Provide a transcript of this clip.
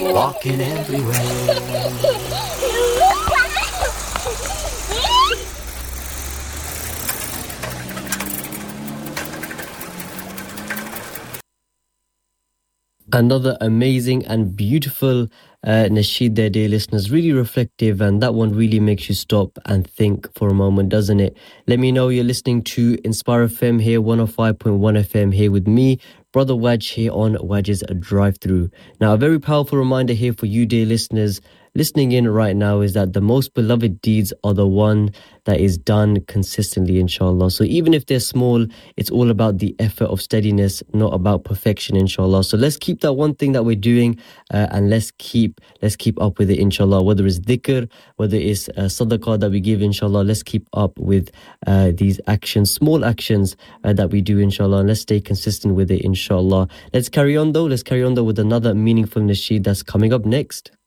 walking everywhere. Another amazing and beautiful nasheed there, dear listeners. Really reflective, and that one really makes you stop and think for a moment, doesn't it? Let me know you're listening to Inspire FM here, 105.1 FM here with me, Brother Waj, here on Waj's Drive Through. Now, a very powerful reminder here for you, dear listeners, listening in right now, is that the most beloved deeds are the one that is done consistently, inshallah. So even if they're small, it's all about the effort of steadiness, not about perfection, inshallah. So let's keep that one thing that we're doing, and let's keep up with it, inshallah. Whether it's dhikr, whether it's sadaqah that we give, inshallah, let's keep up with these actions, small actions that we do, inshallah, and let's stay consistent with it, inshallah. Let's carry on though with another meaningful nasheed that's coming up next.